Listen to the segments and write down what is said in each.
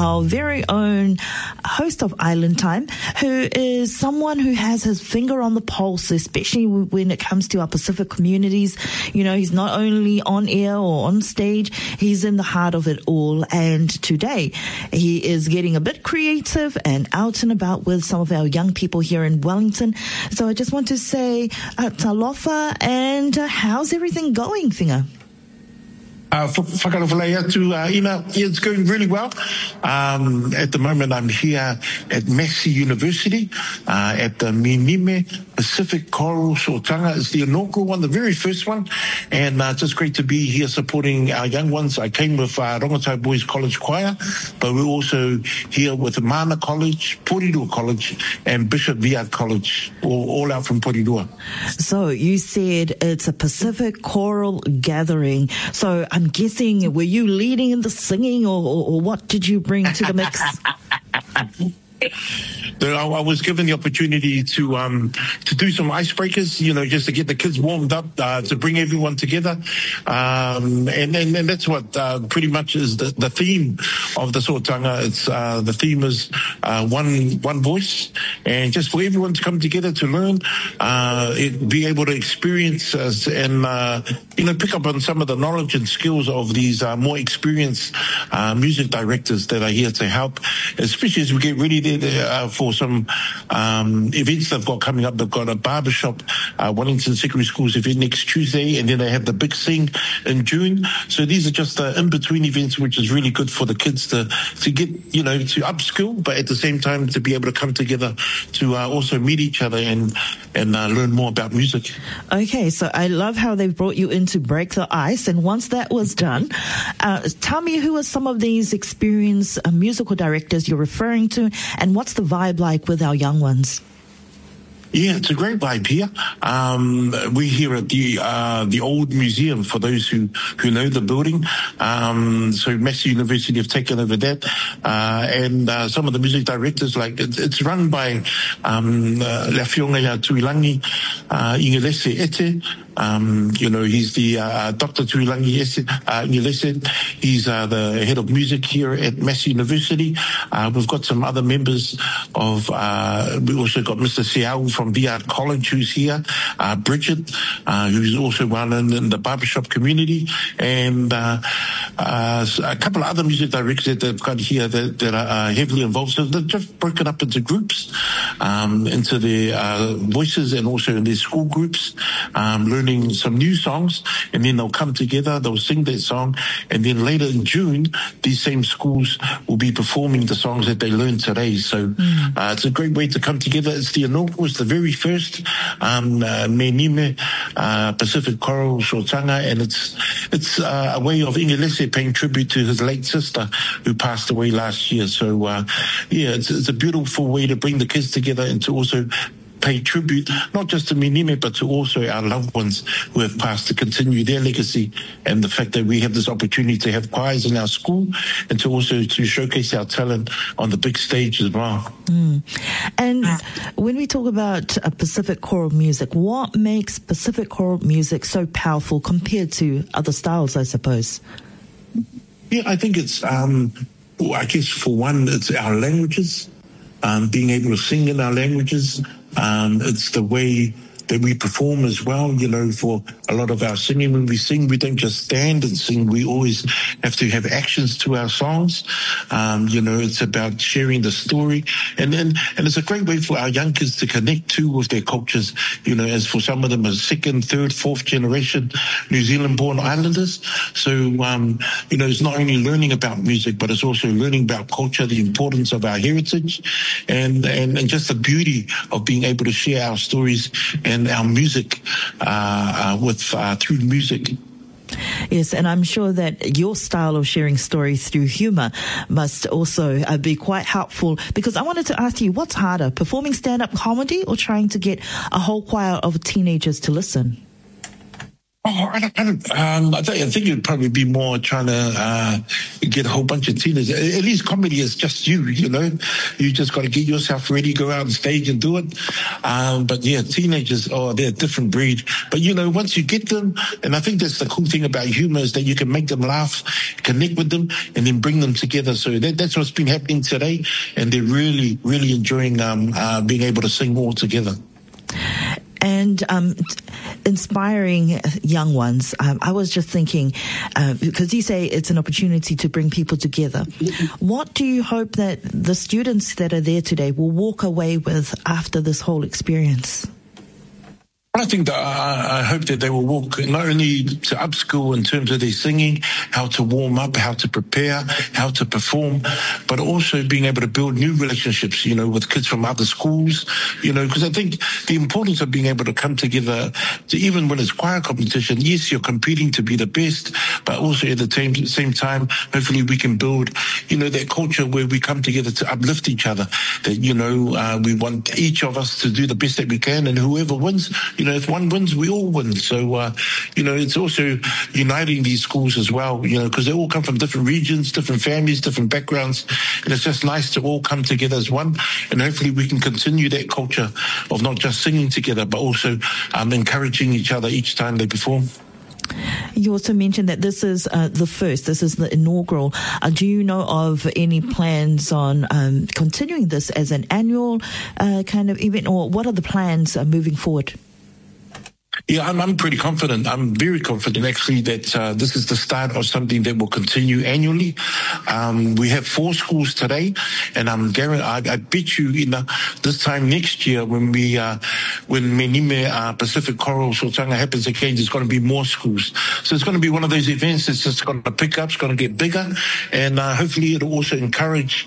our very own host of Island Time, who is someone who has his finger on the pulse, especially when it comes to our Pacific communities. You know, he's not only on air or on stage, he's in the heart of it all. And today, he is getting a bit creative and out and about with some of our young people here in Wellington. So I just want to say, talofa, and how's everything going, Whinga? Whakarawhalai atu, Ina. Yeah, it's going really well. At the moment, I'm here at Massey University, at the Minime Pacific Choral Sotanga. It's the inaugural one, the very first one. And just great to be here supporting our young ones. I came with Rongotai Boys College Choir, but we're also here with Mana College, Porirua College, and Bishop Viard College, all out from Porirua. So you said it's a Pacific choral gathering. So I'm guessing, were you leading in the singing, or what did you bring to the mix? I was given the opportunity to do some icebreakers, you know, just to get the kids warmed up, to bring everyone together. And that's what pretty much is the theme of the Sotanga. It's the theme is one voice, and just for everyone to come together to learn, be able to experience and you know, pick up on some of the knowledge and skills of these more experienced music directors that are here to help, especially as we get ready for some events they've got coming up. They've got a barbershop, Wellington Secondary School's event next Tuesday, and then they have the Big Sing in June. So these are just the in-between events, which is really good for the kids to get, you know, to upskill, but at the same time to be able to come together to also meet each other and learn more about music. Okay, so I love how they've brought you in to break the ice, and once that was done, tell me who are some of these experienced musical directors you're referring to, and what's the vibe like with our young ones? Yeah, it's a great vibe here. We're here at the old museum for those who know the building. So Massey University have taken over that. And some of the music directors, like it's run by Lafionga Tuilangi, Ingelese Ete. You know, he's the Dr. Tuilangi Ingelese. He's the head of music here at Massey University. We've got some other members of, we also got Mr. Siau from Viard College who's here, Bridget, who's also well known in the barbershop community, and a couple of other music directors that they've got here that are heavily involved. So they're just broken up into groups, into their voices and also in their school groups, learning some new songs, and then they'll come together, they'll sing their song, and then later in June, these same schools will be performing the songs that they learned today. So it's a great way to come together. It's the inaugural, it's the very first Menime Pacific Choral Sotanga, and it's a way of Ingelese paying tribute to his late sister who passed away last year. So yeah, it's a beautiful way to bring the kids together and to also pay tribute, not just to Minime, but to also our loved ones who have passed, to continue their legacy, and the fact that we have this opportunity to have choirs in our school and to also to showcase our talent on the big stage as well. And when we talk about Pacific choral music, what makes Pacific choral music so powerful compared to other styles, I suppose? Yeah, I think it's, I guess for one, it's our languages, being able to sing in our languages. It's the way that we perform as well. You know, for a lot of our singing, when we sing, we don't just stand and sing. We always have to have actions to our songs. You know, it's about sharing the story. And it's a great way for our young kids to connect too with their cultures. You know, as for some of them are second, third, fourth generation New Zealand born islanders. So, you know, it's not only learning about music, but it's also learning about culture, the importance of our heritage, and just the beauty of being able to share our stories and our music through music. Yes, and I'm sure that your style of sharing stories through humour must also be quite helpful, because I wanted to ask you, what's harder, performing stand-up comedy or trying to get a whole choir of teenagers to listen? Oh, I think it'd probably be more trying to get a whole bunch of teenagers. At least comedy is just you know. You just got to get yourself ready, go out on stage and do it. But yeah, teenagers, they're a different breed. But you know, once you get them, and I think that's the cool thing about humor is that you can make them laugh, connect with them, and then bring them together. So that's what's been happening today, and they're really, really enjoying being able to sing all together. And inspiring young ones. I was just thinking, because you say it's an opportunity to bring people together. What do you hope that the students that are there today will walk away with after this whole experience? I think that I hope that they will walk not only to upskill in terms of their singing, how to warm up, how to prepare, how to perform, but also being able to build new relationships, you know, with kids from other schools, you know, because I think the importance of being able to come together to even when it's choir competition, yes, you're competing to be the best, but also at the same time, hopefully we can build, you know, that culture where we come together to uplift each other, that, you know, we want each of us to do the best that we can, and whoever wins, you know, if one wins, we all win. So, you know, it's also uniting these schools as well, you know, because they all come from different regions, different families, different backgrounds. And it's just nice to all come together as one. And hopefully we can continue that culture of not just singing together, but also encouraging each other each time they perform. You also mentioned that this is this is the inaugural. Do you know of any plans on continuing this as an annual kind of event, or what are the plans moving forward? Yeah, I'm pretty confident. I'm very confident, actually, that this is the start of something that will continue annually. We have 4 schools today, and I bet you, this time next year when Menime Pacific Choral Sultanga happens again, there's going to be more schools. So it's going to be one of those events that's just going to pick up, it's going to get bigger, and hopefully it'll also encourage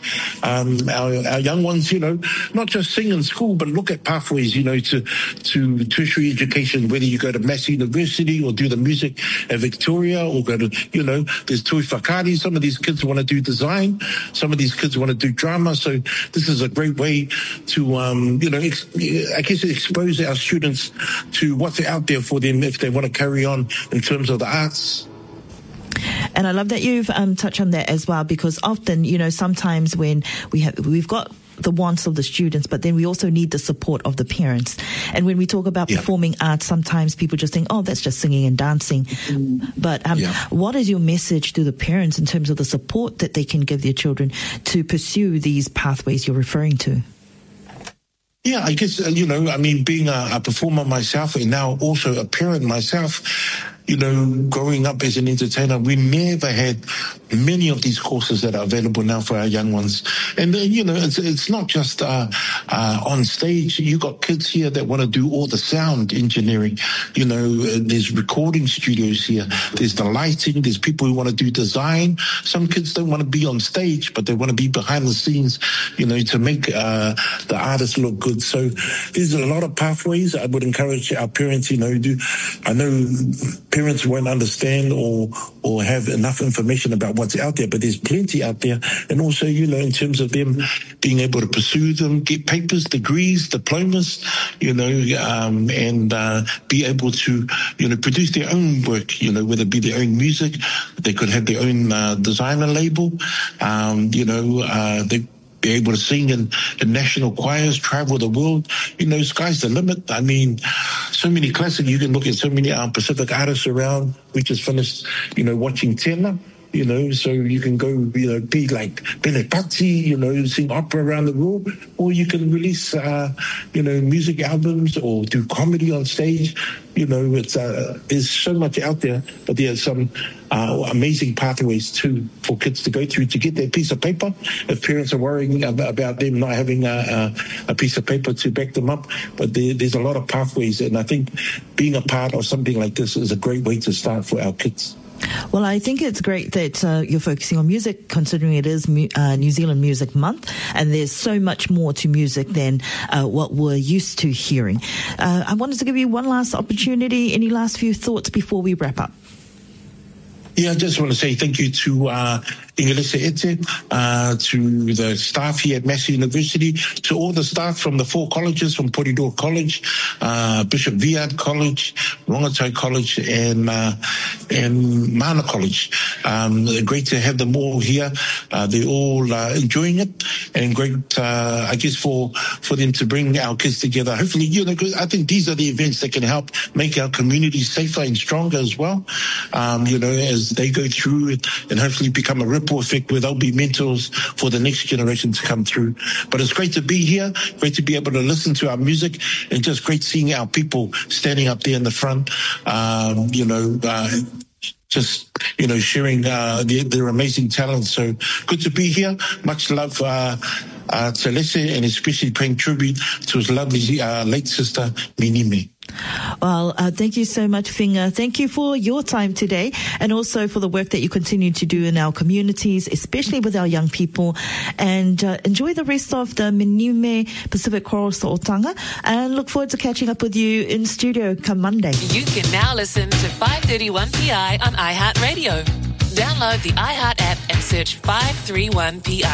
our young ones, you know, not just sing in school, but look at pathways, you know, to tertiary education, whether you go to Massey University or do the music at Victoria or go to, you know, there's Tui Whakaari. Some of these kids want to do design. Some of these kids want to do drama. So this is a great way to, you know, I guess expose our students to what's out there for them if they want to carry on in terms of the arts. And I love that you've touched on that as well, because often, you know, sometimes when we've got the wants of the students, but then we also need the support of the parents. And when we talk about performing arts, sometimes people just think, oh, that's just singing and dancing. But what is your message to the parents in terms of the support that they can give their children to pursue these pathways you're referring to? Yeah, I guess, you know, I mean, being a performer myself and now also a parent myself, you know, growing up as an entertainer, we never had many of these courses that are available now for our young ones. And then, you know, it's not just on stage. You got kids here that want to do all the sound engineering. You know, there's recording studios here. There's the lighting. There's people who want to do design. Some kids don't want to be on stage, but they want to be behind the scenes, you know, to make the artists look good. So there's a lot of pathways. I would encourage our parents, you know, I know parents won't understand or have enough information about what's out there, but there's plenty out there. And also, you know, in terms of them being able to pursue them, get papers, degrees, diplomas, you know, and be able to, you know, produce their own work, you know, whether it be their own music, they could have their own designer label, you know, they be able to sing in national choirs, travel the world. You know, sky's the limit. I mean, so many classic. You can look at so many Pacific artists around. We just finished, you know, watching Tena. You know, so you can go, you know, be like Belepati, you know, sing opera around the world, or you can release, you know, music albums or do comedy on stage. You know, it's there's so much out there, but there's some amazing pathways too for kids to go through to get their piece of paper. If parents are worrying about them not having a piece of paper to back them up, but there's a lot of pathways, and I think being a part of something like this is a great way to start for our kids. Well, I think it's great that you're focusing on music, considering it is New Zealand Music Month, and there's so much more to music than what we're used to hearing. I wanted to give you one last opportunity. Any last few thoughts before we wrap up? Yeah, I just want to say thank you to Ingelese Ete, to the staff here at Massey University, to all the staff from the 4 colleges, from Porirua College, Bishop Viard College, Rongotai College, and Mana College. Great to have them all here. They're all enjoying it, and great, I guess, for them to bring our kids together. Hopefully, because I think these are the events that can help make our community safer and stronger as well, as they go through it, and hopefully become a ripple effect where they'll be mentors for the next generation to come through. But it's great to be here, great to be able to listen to our music, and just great seeing our people standing up there in the front, sharing their amazing talents. So good to be here. Much love to Lese, and especially paying tribute to his lovely late sister, Minime. Well, thank you so much, Whinga. Thank you for your time today, and also for the work that you continue to do in our communities, especially with our young people. And enjoy the rest of the Minime Pacific Chorus Otanga, and look forward to catching up with you in studio come Monday. You can now listen to 531 PI on iHeartRadio. Download the iHeart app and search 531 PI.